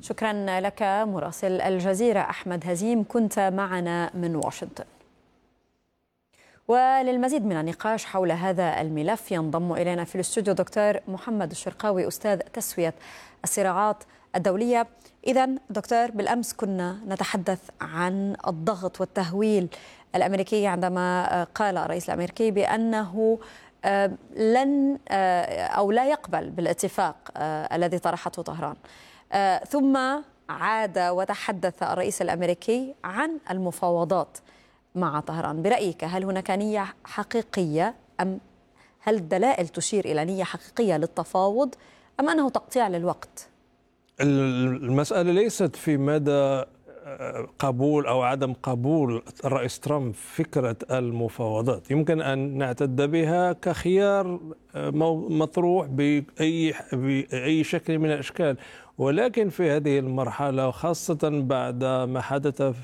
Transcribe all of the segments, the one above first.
شكرا لك مراسل الجزيرة أحمد هزيم، كنت معنا من واشنطن. وللمزيد من النقاش حول هذا الملف ينضم إلينا في الاستوديو دكتور محمد الشرقاوي أستاذ تسوية الصراعات الدولية. إذن دكتور، بالأمس كنا نتحدث عن الضغط والتهويل الأمريكي عندما قال الرئيس الأمريكي بأنه لن أو لا يقبل بالاتفاق الذي طرحته طهران، ثم عاد وتحدث الرئيس الأمريكي عن المفاوضات مع طهران. برأيك هل هناك نية حقيقية، أم هل الدلائل تشير إلى نية حقيقية للتفاوض، أم أنه تقطيع للوقت؟ المسألة ليست في مدى قبول أو عدم قبول الرئيس ترامب فكرة المفاوضات. يمكن أن نعتد بها كخيار مطروح بأي شكل من الأشكال، ولكن في هذه المرحلة وخاصة بعد ما حدث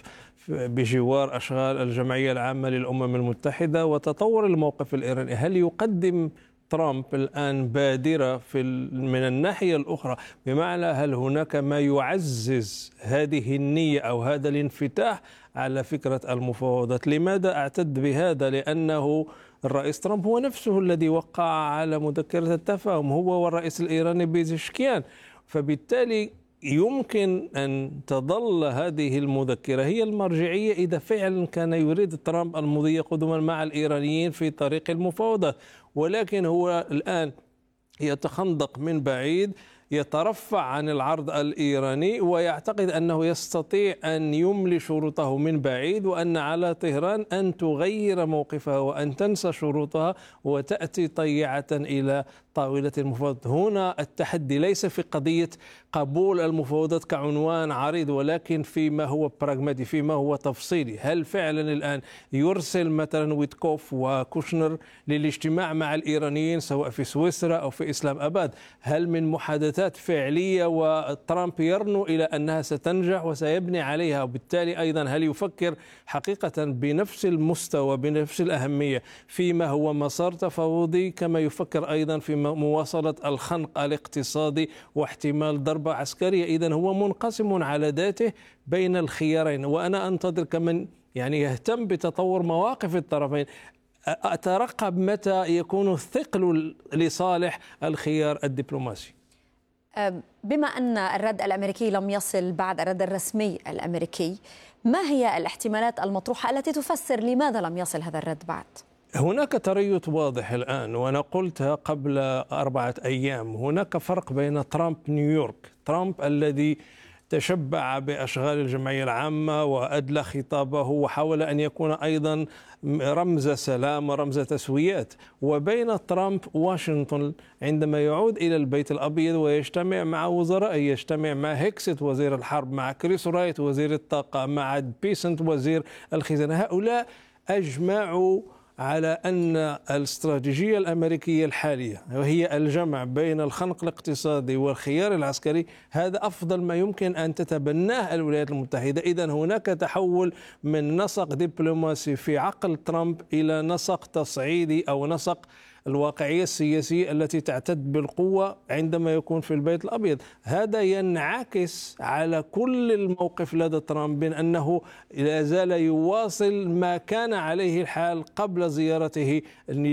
بجوار أشغال الجمعية العامة للأمم المتحدة وتطور الموقف الإيراني، هل يقدم ترامب الآن بادرة من الناحية الأخرى؟ بمعنى هل هناك ما يعزز هذه النية أو هذا الانفتاح على فكرة المفاوضات؟ لماذا أعتد بهذا؟ لأنه الرئيس ترامب هو نفسه الذي وقع على مذكرة التفاهم، هو والرئيس الإيراني بيزشكيان، فبالتالي يمكن أن تظل هذه المذكرة هي المرجعية إذا فعلا كان يريد ترامب المضي قدما مع الإيرانيين في طريق المفاوضات. ولكن هو الآن يتخندق من بعيد، يترفع عن العرض الإيراني ويعتقد أنه يستطيع أن يملي شروطه من بعيد، وأن على طهران أن تغير موقفها وأن تنسى شروطها وتأتي طيعة إلى طاولة المفاوضات. هنا التحدي ليس في قضية قبول المفاوضات كعنوان عريض، ولكن فيما هو براغماتي، فيما هو تفصيلي. هل فعلا الآن يرسل مثلا ويتكوف وكوشنر للاجتماع مع الإيرانيين سواء في سويسرا أو في إسلام أباد؟ هل من محادثات فعلية وترامب يرنو إلى أنها ستنجح وسيبني عليها؟ وبالتالي أيضا هل يفكر حقيقة بنفس المستوى بنفس الأهمية فيما هو مسار تفاوضي كما يفكر أيضا في مواصلة الخنق الاقتصادي واحتمال ضربة عسكرية؟ إذن هو منقسم على ذاته بين الخيارين، وأنا أنتظر كمن يهتم بتطور مواقف الطرفين. أترقب متى يكون الثقل لصالح الخيار الدبلوماسي. بما أن الرد الأمريكي لم يصل بعد الرد الرسمي الأمريكي، ما هي الاحتمالات المطروحة التي تفسر لماذا لم يصل هذا الرد بعد؟ هناك تريث واضح الآن، وأنا قلتها قبل 4 أيام. هناك فرق بين ترامب نيويورك، ترامب الذي تشبع بأشغال الجمعية العامة وأدلى خطابه وحاول أن يكون أيضا رمز سلام ورمز تسويات، وبين ترامب واشنطن عندما يعود إلى البيت الأبيض ويجتمع مع وزراء، يجتمع مع هيكسيت وزير الحرب، مع كريس رايت وزير الطاقة، مع بيسنت وزير الخزانة. هؤلاء أجمعوا على أن الاستراتيجية الأمريكية الحالية وهي الجمع بين الخنق الاقتصادي والخيار العسكري هذا أفضل ما يمكن أن تتبناه الولايات المتحدة. إذن هناك تحول من نسق دبلوماسي في عقل ترامب إلى نسق تصعيدي أو نسق الواقعية السياسية التي تعتد بالقوة عندما يكون في البيت الأبيض. هذا ينعكس على كل الموقف لدى ترامب أنه لا زال يواصل ما كان عليه الحال قبل زيارته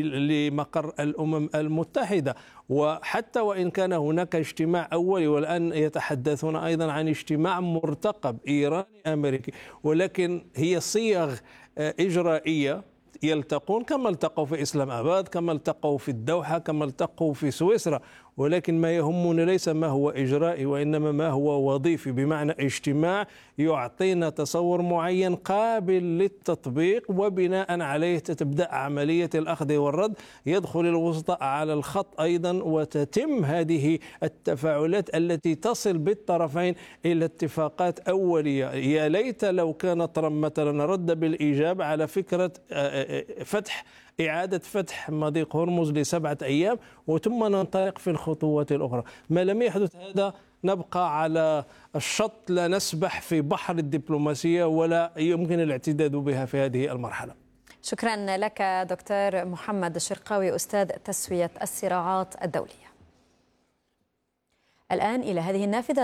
لمقر الأمم المتحدة. وحتى وإن كان هناك اجتماع أولي، والآن يتحدثون أيضا عن اجتماع مرتقب إيراني أمريكي، ولكن هي صيغ إجرائية يلتقون كما التقوا في إسلام أباد، كما التقوا في الدوحة، كما التقوا في سويسرا. ولكن ما يهمنا ليس ما هو إجرائي وإنما ما هو وظيفي، بمعنى اجتماع يعطينا تصور معين قابل للتطبيق، وبناء عليه تبدأ عملية الأخذ والرد، يدخل الوسطاء على الخط أيضا، وتتم هذه التفاعلات التي تصل بالطرفين إلى اتفاقات أولية. يا ليت لو كان ترامب مثلا رد بالإيجاب على فكرة إعادة فتح مضيق هرمز ل7 أيام وثم ننطلق في الخطوات الأخرى. ما لم يحدث هذا نبقى على الشط، لا نسبح في بحر الدبلوماسية ولا يمكن الاعتداد بها في هذه المرحلة. شكرا لك دكتور محمد الشرقاوي أستاذ تسوية الصراعات الدولية. الآن إلى هذه النافذة.